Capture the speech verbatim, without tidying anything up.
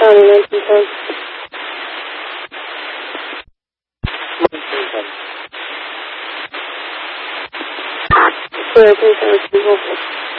上里面提升。对，对，这个提升。